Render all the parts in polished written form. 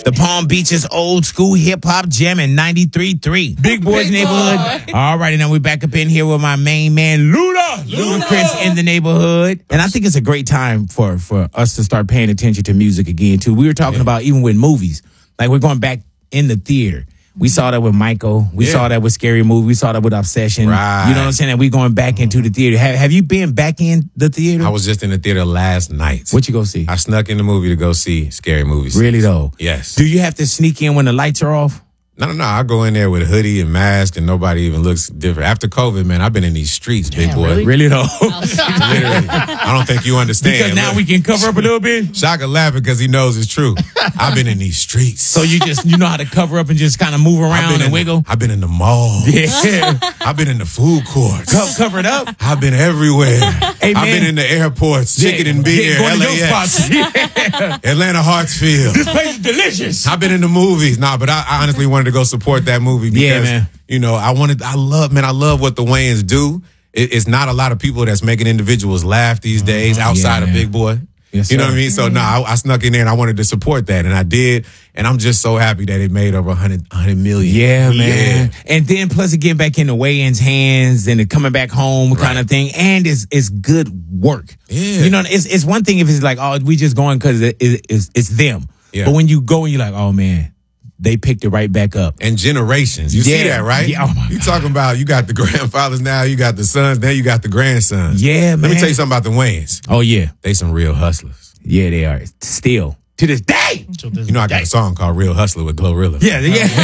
The Palm Beaches old school hip hop jam in 93.3. Big Boys Neighborhood. All righty, now we're back up in here with my main man, Ludacris in the neighborhood. And I think it's a great time for us to start paying attention to music again, too. We were talking about even with movies. Like, we're going back in the theater. We saw that with Michael. We saw that with Scary Movie. We saw that with Obsession. Right. You know what I'm saying? That we going back into the theater. Have you been back in the theater? I was just in the theater last night. What you go see? I snuck in the movie to go see Scary Movie. Really, though? Yes. Do you have to sneak in when the lights are off? No. I go in there with a hoodie and mask, and nobody even looks different. After COVID, man, I've been in these streets, big boy. Really, though? Literally. I don't think you understand. Because now we can cover up a little bit? Shaka laughing because he knows it's true. I've been in these streets. So you know how to cover up and just kind of move around and wiggle? I've been in the mall. Yeah. I've been in the food courts. Covered up? I've been everywhere. Hey, I've been in the airports, chicken and beer, LAX, Atlanta Hartsfield. This place is delicious. I've been in the movies. But I honestly wanted to go support that movie because, man. you know, I love what the Wayans do. It's not a lot of people that's making individuals laugh these days outside of Big Boy. Yes, you know sir. what I mean? So, I snuck in there and I wanted to support that, and I did. And I'm just so happy that it made over 100 million. Yeah, man. And then plus it getting back in the Wayans' hands and it coming back home kind of thing. And it's good work. Yeah. You know, it's one thing if it's like, oh, we just going because it's them. Yeah. But when you go and you're like, oh, man, they picked it right back up. And generations. You see that, right? Yeah. Oh my you God. talking about you got the grandfathers now, you got the sons, now you got the grandsons. Yeah, man. Let me tell you something about the Wayans. Oh, yeah. They some real hustlers. Yeah, they are. Still. To this day. You know, I got a song called Real Hustler with Glorilla. Yeah.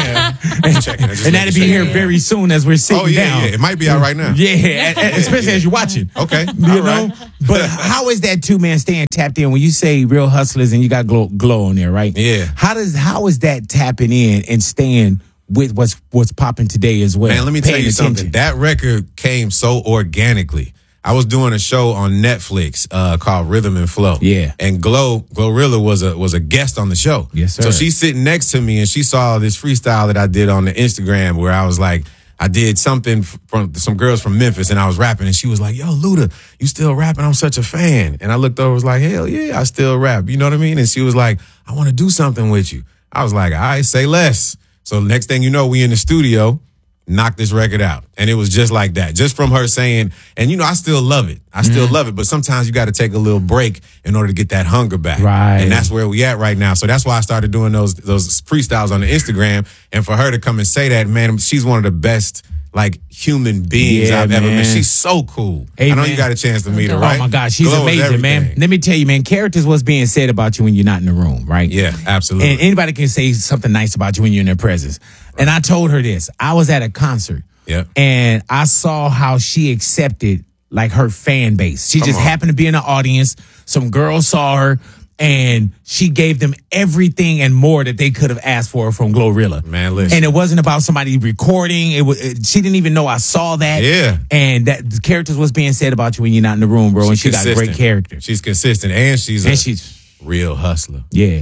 And that'll be here very soon as we're sitting down. Yeah. It might be out right now. Yeah, especially as you're watching. Okay. You know? But how is that too, man, staying tapped in? When you say Real Hustlers and you got glow on there, right? Yeah. How is that tapping in and staying with what's popping today as well? Man, let me tell you something. That record came so organically. I was doing a show on Netflix called Rhythm and Flow. Yeah. And Glorilla was a guest on the show. Yes, sir. So she's sitting next to me and she saw this freestyle that I did on the Instagram where I was like, I did something from some girls from Memphis and I was rapping and she was like, yo, Luda, you still rapping? I'm such a fan. And I looked over and was like, hell yeah, I still rap. You know what I mean? And she was like, I want to do something with you. I was like, all right, say less. So next thing you know, we in the studio. Knock this record out. And it was just like that. Just from her saying, and you know, I still love it. I still love it. But sometimes you got to take a little break in order to get that hunger back. Right. And that's where we at right now. So that's why I started doing those freestyles on the Instagram. And for her to come and say that, man, she's one of the best like human beings I've ever met. She's so cool. Hey, I know man. you got a chance to meet her, right? Oh my gosh, she's Glows amazing, man. everything. Let me tell you, man, characters what's being said about you when you're not in the room, right? Yeah, absolutely. And anybody can say something nice about you when you're in their presence. And I told her this. I was at a concert. Yeah. And I saw how she accepted like her fan base. She just happened to be in the audience. Some girls saw her and she gave them everything and more that they could have asked for from Glorilla. Man, listen. And it wasn't about somebody recording. She didn't even know I saw that. Yeah. And that the characters was being said about you when you're not in the room, bro. And she got a great character. She's consistent and she's real hustler. Yeah.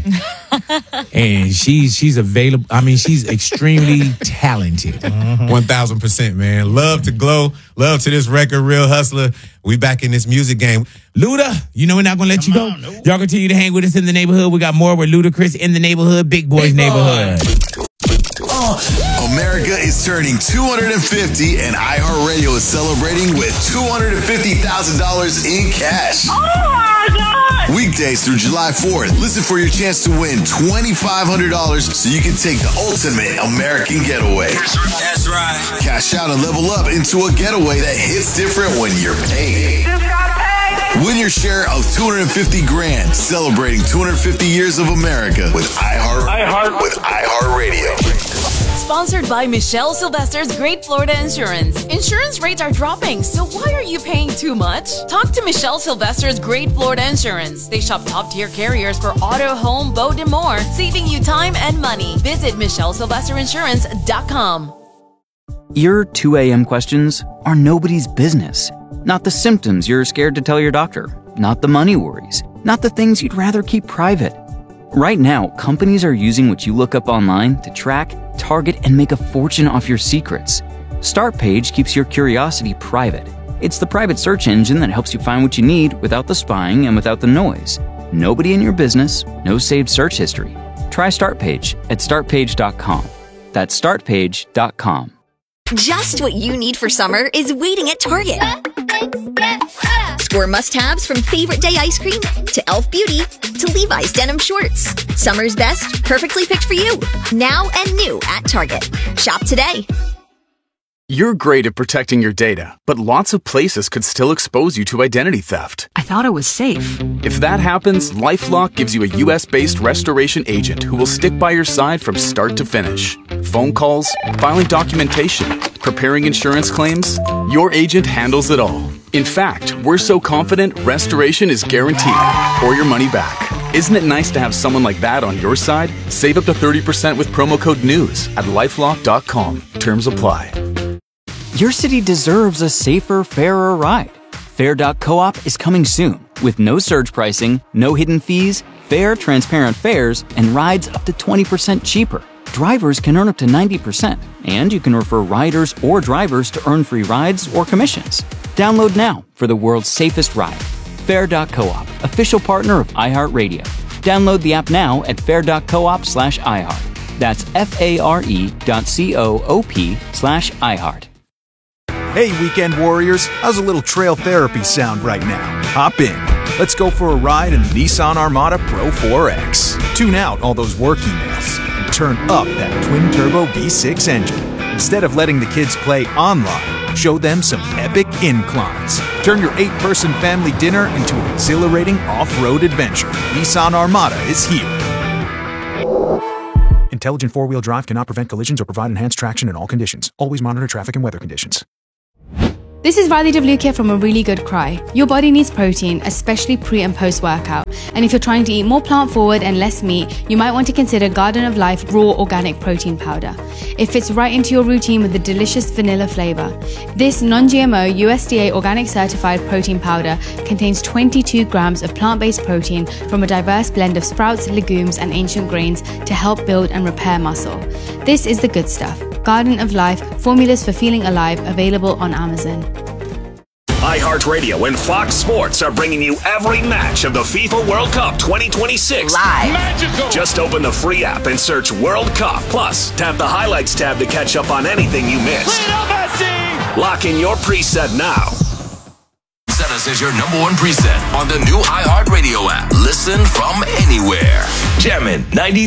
And she's available. I mean, she's extremely talented. 1,000%, man. Love to Glow. Love to this record, Real Hustler. We back in this music game. Luda, you know we're not going to let you go. Y'all continue to hang with us in the neighborhood. We got more with Ludacris in the neighborhood, Big Boys neighborhood. America is turning 250 and iHeartRadio is celebrating with $250,000 in cash. Oh my God! Weekdays through July 4th, listen for your chance to win $2,500 so you can take the ultimate American getaway. That's right. Cash out and level up into a getaway that hits different when you're paid. Just got paid! Win your share of $250,000, celebrating 250 years of America with iHeartRadio. Sponsored by Michelle Sylvester's Great Florida Insurance. Insurance rates are dropping, so why are you paying too much? Talk to Michelle Sylvester's Great Florida Insurance. They shop top-tier carriers for auto, home, boat, and more, saving you time and money. Visit MichelleSylvesterInsurance.com. Your 2 a.m. questions are nobody's business. Not the symptoms you're scared to tell your doctor. Not the money worries. Not the things you'd rather keep private. Right now, companies are using what you look up online to track, target, and make a fortune off your secrets. Startpage keeps your curiosity private. It's the private search engine that helps you find what you need without the spying and without the noise. Nobody in your business, no saved search history. Try StartPage at startpage.com. That's startpage.com. Just what you need for summer is waiting at Target. Score must-haves from favorite day ice cream to Elf Beauty to Levi's denim shorts. Summer's best, perfectly picked for you. Now and new at Target. Shop today. You're great at protecting your data, but lots of places could still expose you to identity theft. I thought it was safe. If that happens, LifeLock gives you a US-based restoration agent who will stick by your side from start to finish. Phone calls, filing documentation, preparing insurance claims, your agent handles it all. In fact, we're so confident restoration is guaranteed or your money back. Isn't it nice to have someone like that on your side? Save up to 30% with promo code NEWS at lifelock.com. Terms apply. Your city deserves a safer, fairer ride. Fair.coop is coming soon with no surge pricing, no hidden fees, fair, transparent fares, and rides up to 20% cheaper. Drivers can earn up to 90%, and you can refer riders or drivers to earn free rides or commissions. Download now for the world's safest ride. Fair.coop, official partner of iHeartRadio. Download the app now at fair.coop/iHeart. That's FARE.coop/iHeart. Hey, weekend warriors, how's a little trail therapy sound right now? Hop in. Let's go for a ride in the Nissan Armada Pro 4X. Tune out all those work emails and turn up that twin-turbo V6 engine. Instead of letting the kids play online, show them some epic inclines. Turn your 8-person family dinner into an exhilarating off-road adventure. Nissan Armada is here. Intelligent four-wheel drive cannot prevent collisions or provide enhanced traction in all conditions. Always monitor traffic and weather conditions. This is Riley Devlukia from A Really Good Cry. Your body needs protein, especially pre and post workout. And if you're trying to eat more plant forward and less meat, you might want to consider Garden of Life Raw Organic Protein Powder. It fits right into your routine with a delicious vanilla flavor. This non-GMO USDA organic certified protein powder contains 22 grams of plant-based protein from a diverse blend of sprouts, legumes, and ancient grains to help build and repair muscle. This is the good stuff. Garden of Life, formulas for feeling alive, available on Amazon. iHeartRadio and Fox Sports are bringing you every match of the FIFA World Cup 2026 Live. Magical. Just open the free app and search World Cup. Plus, tap the highlights tab to catch up on anything you missed. Lock in your preset now. Set us as your number one preset on the new iHeartRadio app. Listen from anywhere. Jammin' 90.